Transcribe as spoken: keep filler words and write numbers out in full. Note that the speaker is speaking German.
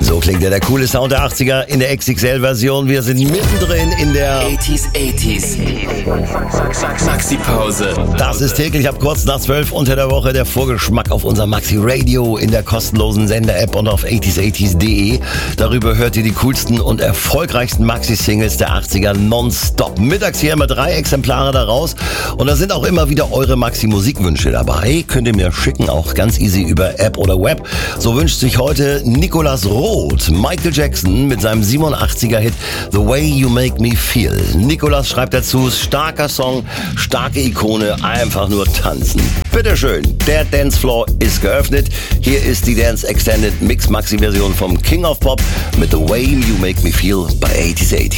So klingt ja der coole Sound der achtziger in der X X L-Version. Wir sind mittendrin in der achtziger, achtziger Maxi-Pause. Das ist täglich ab kurz nach zwölf unter der Woche der Vorgeschmack auf unser Maxi Radio in der kostenlosen Sender-App und auf achtziger achtziger punkt de. Darüber hört ihr die coolsten und erfolgreichsten Maxi-Singles der achtziger nonstop. Mittags hier immer drei Exemplare daraus und da sind auch immer wieder eure Maxi-Musikwünsche dabei. Könnt ihr mir schicken, auch ganz easy über App oder Web. So wünscht sich heute Nicolas Roth Michael Jackson mit seinem siebenundachtziger-Hit The Way You Make Me Feel. Nicolas schreibt dazu, starker Song, starke Ikone, einfach nur tanzen. Bitteschön, der Dancefloor ist geöffnet. Hier ist die Dance Extended Mix Maxi Version vom King of Pop mit The Way You Make Me Feel bei achtziger, achtziger.